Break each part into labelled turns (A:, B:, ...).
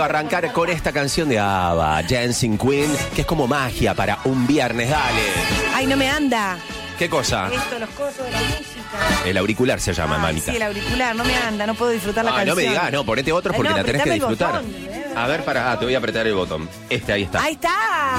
A: arrancar con esta canción de ABBA, Dancing Queen, que es como magia para un viernes, dale.
B: Ay, no me anda.
A: ¿Qué cosa?
B: Esto, los cosos de la música.
A: El auricular se llama, mamita.
B: Sí, el auricular, no me anda, no puedo disfrutar la canción.
A: No me digas, no, ponete otro porque
B: no,
A: la tenés que disfrutar.
B: Botón,
A: a ver, te voy a apretar el botón. Ahí está.
B: ¡Ahí está!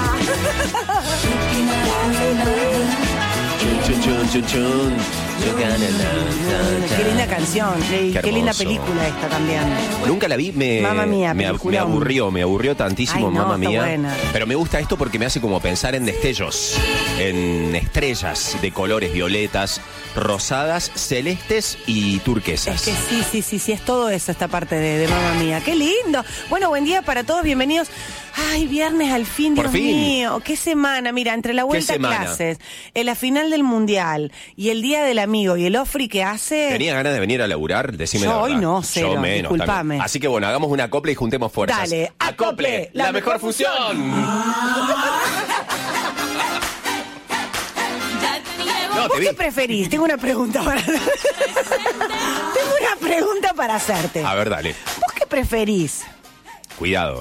A: Chun, chun, chun, chun.
B: Qué linda canción, qué linda
A: hermoso.
B: película esta también.
A: Nunca la vi,
B: Mamma Mía,
A: me aburrió tantísimo,
B: Ay, no,
A: Mamma Mía.
B: buena.
A: Pero me gusta esto porque me hace como pensar en destellos, en estrellas de colores violetas, rosadas, celestes y turquesas.
B: Es que sí, es todo eso, esta parte de Mamma Mía. ¡Qué lindo! Bueno, buen día para todos, bienvenidos. Ay, viernes al fin,
A: Por
B: Dios
A: fin.
B: mío. ¡Qué semana! Mira, entre la vuelta a clases, en la final del Mundial y el Día del Amigo y el ofri que hace...
A: ¿Tenía ganas de venir a laburar? Decime la verdad.
B: Hoy no, cero,
A: Yo menos,
B: disculpame.
A: también. Así que bueno, hagamos una acople y juntemos fuerzas.
B: Dale,
A: ¡Acople! ¡La mejor fusión! No,
B: ¿Vos qué preferís? Tengo una pregunta para hacerte.
A: A ver, dale.
B: ¿Vos qué preferís?
A: Cuidado,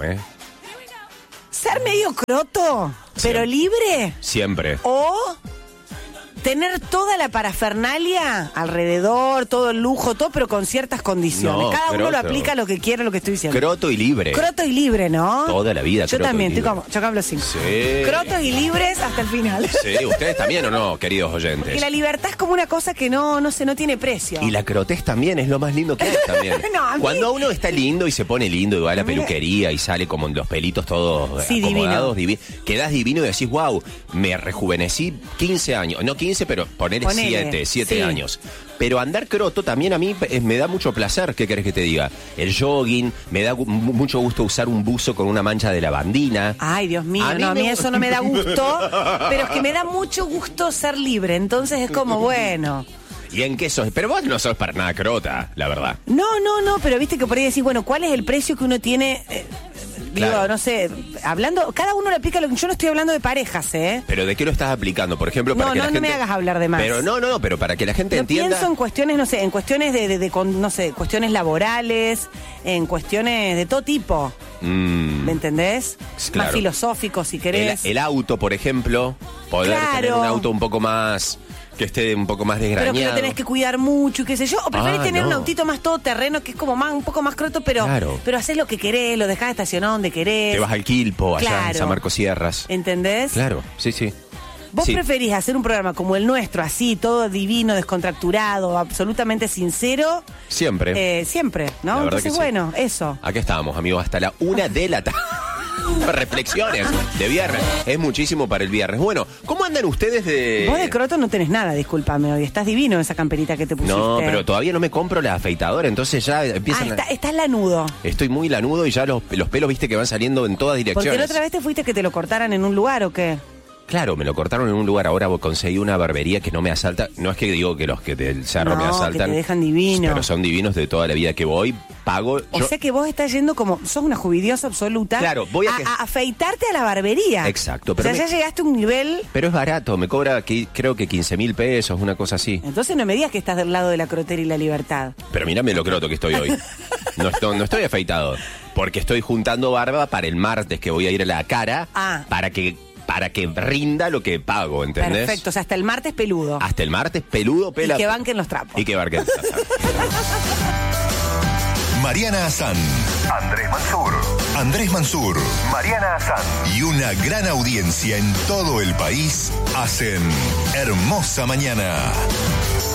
B: ¿Ser medio croto, pero libre?
A: Siempre.
B: ¿O tener toda la parafernalia alrededor, todo el lujo, todo, pero con ciertas condiciones?
A: No,
B: Cada uno lo
A: croto.
B: aplica a lo que quiere, lo que estoy diciendo.
A: Croto y libre.
B: Croto y libre, ¿no?
A: Toda la vida,
B: Yo
A: croto
B: también,
A: y libre.
B: yo hablo así.
A: Sí.
B: Crotos y libres hasta el final.
A: Sí, ¿ustedes también o no, queridos oyentes?
B: Y la libertad es como una cosa que no tiene precio.
A: Y la crotez también es lo más lindo que hay también.
B: No, a mí-
A: Cuando uno está lindo y se pone lindo y va a la peluquería y sale como los pelitos todos
B: Sí,
A: acomodados, quedás divino y decís, wow, me rejuvenecí 15 años. No 15, pero ponele 7
B: sí.
A: años. Pero andar croto también a mí me da mucho placer, ¿qué querés que te diga? El jogging, me da mucho gusto usar un buzo con una mancha de lavandina.
B: Ay, Dios mío, a mí eso no me da gusto, pero es que me da mucho gusto ser libre, entonces es como, bueno.
A: ¿Y en qué sos? Pero vos no sos para nada crota, la verdad.
B: No, pero viste que por ahí decís, bueno, ¿cuál es el precio que uno tiene? Digo,
A: Claro.
B: no sé, hablando, cada uno le aplica lo que yo no estoy hablando de parejas, ¿eh?
A: ¿Pero de qué lo estás aplicando? Por ejemplo, para
B: No,
A: que la gente...
B: no me hagas hablar de más.
A: Pero no, pero para que la gente
B: Yo
A: entienda...
B: pienso en cuestiones, no sé, en cuestiones no sé, cuestiones laborales, en cuestiones de todo tipo. ¿Me entendés?
A: Claro.
B: Más filosóficos, si querés.
A: El auto, por ejemplo, poder
B: Claro.
A: tener un auto un poco más... que esté un poco más desgrañado.
B: Pero que lo tenés que cuidar mucho y qué sé yo. O preferís tener
A: no.
B: un autito más todoterreno que es como más, un poco más croto, pero,
A: Claro.
B: pero haces lo que querés, lo dejás estacionado donde querés.
A: Te vas al Quilpo, allá
B: Claro.
A: en San Marcos Sierras.
B: ¿Entendés?
A: Claro, sí.
B: ¿Vos
A: Sí.
B: preferís hacer un programa como el nuestro, así, todo divino, descontracturado, absolutamente sincero?
A: Siempre.
B: Siempre,
A: La
B: ¿no?
A: verdad
B: Entonces,
A: que sí.
B: bueno, eso.
A: Acá estábamos, amigos, hasta la 1 de la tarde. Reflexiones de viernes. Es muchísimo para el viernes. Bueno, ¿cómo andan ustedes de...?
B: Vos de croto no tenés nada, discúlpame hoy. Estás divino en esa camperita que te pusiste.
A: No, pero todavía no me compro la afeitadora, entonces ya empiezan
B: estás lanudo.
A: Estoy muy lanudo y ya los pelos, viste, que van saliendo en todas direcciones.
B: Porque la otra vez te fuiste que te lo cortaran en un lugar, ¿o qué?
A: Claro, me lo cortaron en un lugar, ahora conseguí una barbería que no me asalta. No es que digo que los que del cerro me asaltan.
B: Que te dejan divino.
A: Pero son divinos de toda la vida que voy, pago.
B: O sea que vos estás yendo como, sos una jubiliosa absoluta.
A: Claro, voy a
B: afeitarte a la barbería.
A: Exacto,
B: Pero
A: pero
B: ya llegaste a un nivel.
A: Pero es barato, me cobra creo que 15.000 pesos, una cosa así.
B: Entonces no me digas que estás del lado de la crotera y la libertad.
A: Pero mírame lo croto que estoy hoy. No estoy afeitado, porque estoy juntando barba para el martes que voy a ir a la cara, para que rinda lo que pago, ¿entendés?
B: Perfecto, o sea, hasta el martes peludo.
A: Hasta el martes peludo, pela.
B: Y que banquen los trapos.
A: Y que banquen los trapos.
C: Mariana Azán, Andrés Mansur, Mariana Azán y una gran audiencia en todo el país hacen Hermosa Mañana.